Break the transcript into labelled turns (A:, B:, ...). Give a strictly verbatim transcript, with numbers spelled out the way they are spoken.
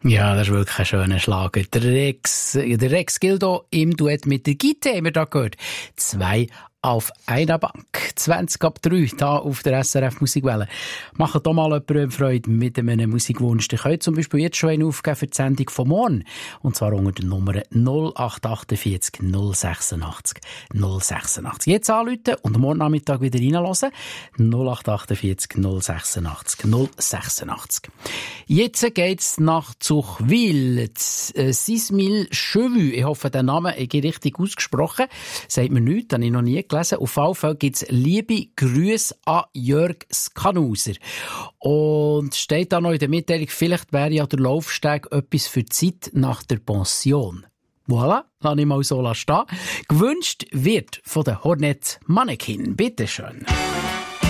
A: Ja, das ist wirklich ein schöner Schlager. Der Rex, der Rex Gildo im Duett mit der Gitte haben wir da gehört. Zwei auf einer Bank. zwanzig ab drei, da auf der S R F Musikwelle. Macht doch mal jemandem Freude mit einem Musikwunsch. Ihr könnt zum Beispiel jetzt schon einen aufgeben für die Sendung von morgen. Und zwar unter der Nummer null acht achtundvierzig null sechsundachtzig null sechsundachtzig. Jetzt anrufen und morgen Nachmittag wieder reinhören. null acht achtundvierzig null sechsundachtzig null sechsundachtzig. Jetzt geht's nach Zuchwil. Sismil Cheveux. Ich hoffe, der Name ist richtig ausgesprochen. Sagt mir nichts, habe ich noch nie gelesen. Auf jeden Fall gibt's liebe Grüße an Jörg Skanuser. Und steht da noch in der Mitteilung, vielleicht wäre ja der Laufsteg etwas für die Zeit nach der Pension. Voilà, lass ich mal so stehen. Gewünscht wird von der Hornet Mannequin. Bitteschön.